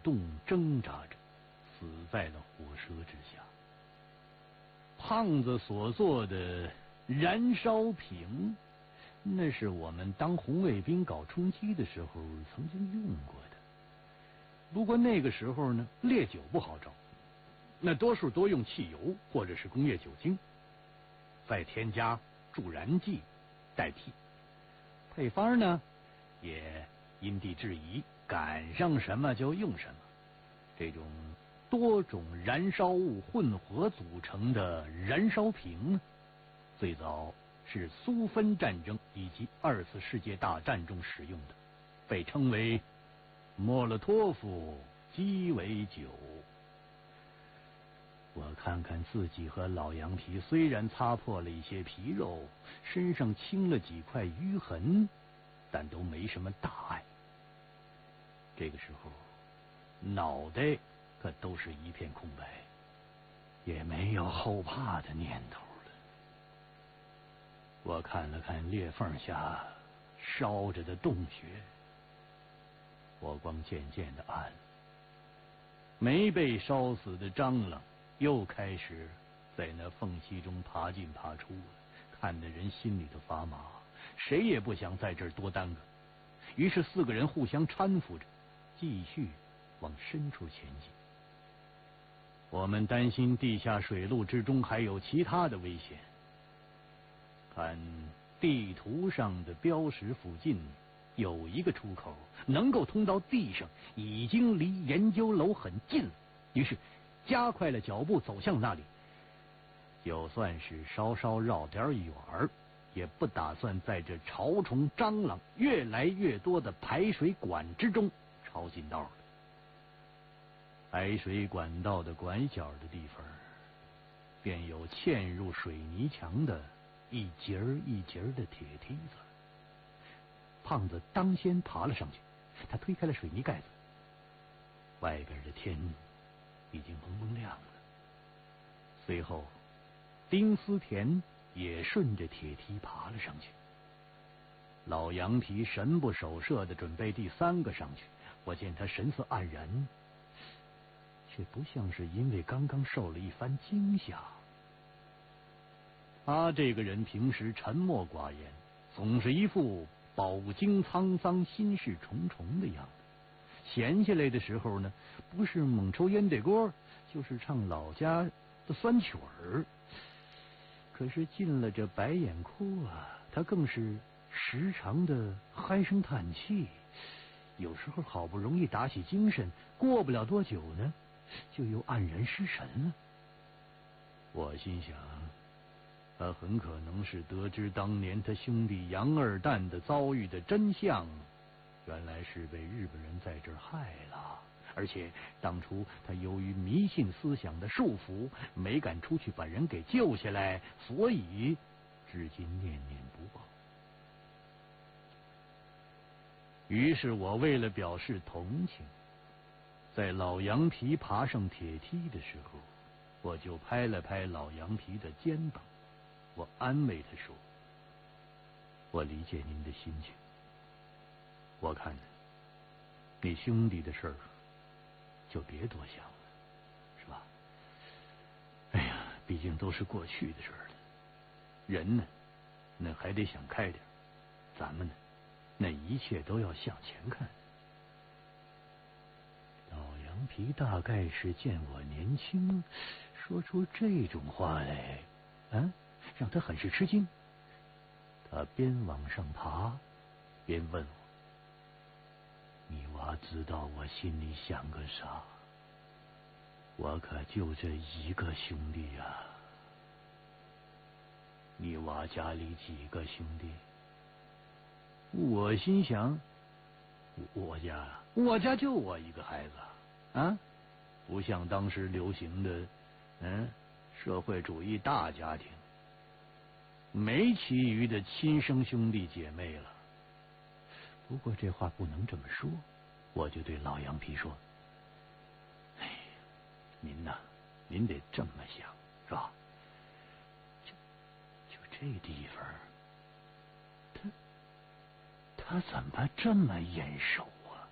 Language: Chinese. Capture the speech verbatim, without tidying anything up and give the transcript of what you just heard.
动挣扎着，死在了火舌之下。胖子所做的燃烧瓶，那是我们当红卫兵搞冲击的时候曾经用过的。不过那个时候呢，烈酒不好找，那多数多用汽油或者是工业酒精，再添加助燃剂代替。配方呢，也因地制宜，赶上什么就用什么。这种多种燃烧物混合组成的燃烧瓶呢，最早是苏芬战争以及二次世界大战中使用的，被称为莫洛托夫鸡尾酒。我看看自己和老羊皮，虽然擦破了一些皮肉，身上青了几块淤痕，但都没什么大碍。这个时候，脑袋可都是一片空白，也没有后怕的念头了。我看了看裂缝下烧着的洞穴，火光渐渐的暗了，没被烧死的蟑螂又开始在那缝隙中爬进爬出了，看得人心里头发麻，谁也不想在这儿多耽搁。于是四个人互相搀扶着，继续往深处前进。我们担心地下水路之中还有其他的危险。看地图上的标识附近有一个出口，能够通到地上，已经离研究楼很近了。于是加快了脚步走向那里。就算是稍稍绕点远儿，也不打算在这潮虫蟑螂越来越多的排水管之中抄近道了。排水管道的拐角的地方，便有嵌入水泥墙的一节儿一节儿的铁梯子。胖子当先爬了上去，他推开了水泥盖子。外边的天已经蒙蒙亮了。随后丁思田也顺着铁梯爬了上去。老羊皮神不守舍的准备第三个上去，我见他神色黯然，却不像是因为刚刚受了一番惊吓。他这个人平时沉默寡言，总是一副饱经沧桑心事重重的样子。闲下来的时候呢，不是猛抽烟对锅，就是唱老家的酸曲儿。可是进了这白眼窟啊，他更是时常的唉声叹气，有时候好不容易打起精神，过不了多久呢，就又黯然失神了。我心想，他很可能是得知当年他兄弟杨二蛋的遭遇的真相，原来是被日本人在这儿害了，而且当初他由于迷信思想的束缚，没敢出去把人给救下来，所以至今念念不忘。于是我为了表示同情，在老羊皮爬上铁梯的时候，我就拍了拍老羊皮的肩膀，我安慰他说，我理解您的心情，我看呢，你兄弟的事儿就别多想了，是吧？哎呀，毕竟都是过去的事儿了。人呢，那还得想开点，咱们呢，那一切都要向前看。老羊皮大概是见我年轻，说出这种话来，啊，让他很是吃惊。他边往上爬，边问我，你娃知道我心里想个啥？我可就这一个兄弟呀、啊。你娃家里几个兄弟？我心想，我家我家就我一个孩子啊，不像当时流行的嗯社会主义大家庭，没其余的亲生兄弟姐妹了。不过这话不能这么说，我就对老羊皮说，哎呀，您呐，您得这么想，是吧？就就这地方，他他怎么这么眼熟